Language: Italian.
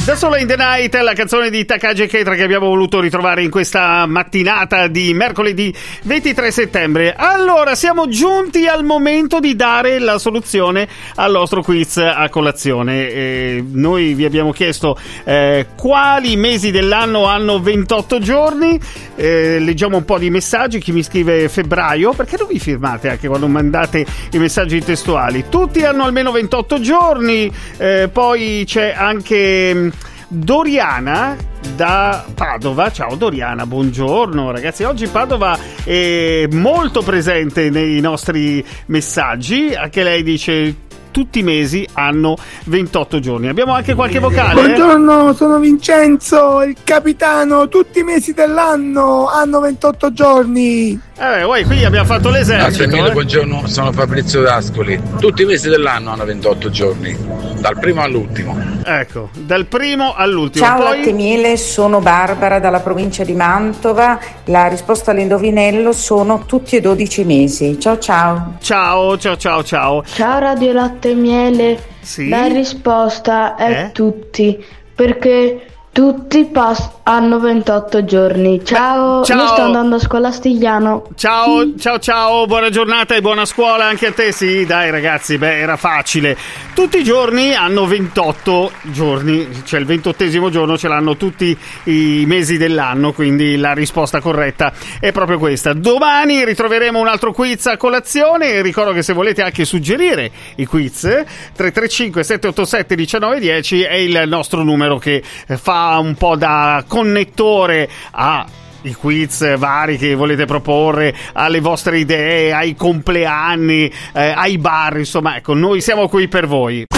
Da Sola in the Night, la canzone di Takagi Ketra che abbiamo voluto ritrovare in questa mattinata di mercoledì 23 settembre. Allora, siamo giunti al momento di dare la soluzione al nostro quiz a colazione. Noi vi abbiamo chiesto quali mesi dell'anno hanno 28 giorni. Leggiamo un po' di messaggi. Chi mi scrive febbraio? Perché non vi firmate anche quando mandate i messaggi testuali? Tutti hanno almeno 28 giorni. Poi c'è anche Doriana da Padova. Ciao Doriana, buongiorno ragazzi. Oggi Padova è molto presente nei nostri messaggi. Anche lei dice tutti i mesi hanno 28 giorni. Abbiamo anche qualche vocale. Buongiorno, sono Vincenzo, il capitano. Tutti i mesi dell'anno hanno 28 giorni. Qui abbiamo fatto l'esercito. Buongiorno, sono Fabrizio D'Ascoli. Tutti i mesi dell'anno hanno 28 giorni, dal primo all'ultimo. Ecco, dal primo all'ultimo. Ciao Poi... Latte Miele, sono Barbara dalla provincia di Mantova. La risposta all'indovinello sono tutti e 12 mesi. Ciao ciao. Ciao. Ciao Radio Latte Miele. Sì? La risposta è tutti, perché tutti hanno 28 giorni. Ciao, ciao. Io sto andando a scuola a Stigliano. Ciao, buona giornata e buona scuola anche a te. Sì, dai ragazzi, era facile. Tutti i giorni hanno 28 giorni, cioè il 28° giorno ce l'hanno tutti i mesi dell'anno, quindi la risposta corretta è proprio questa. Domani ritroveremo un altro quiz a colazione. Ricordo che se volete anche suggerire i quiz, 335 787 1910 è il nostro numero che fa un po' da connettore a i quiz vari che volete proporre, alle vostre idee, ai compleanni, ai bar, insomma, ecco, noi siamo qui per voi.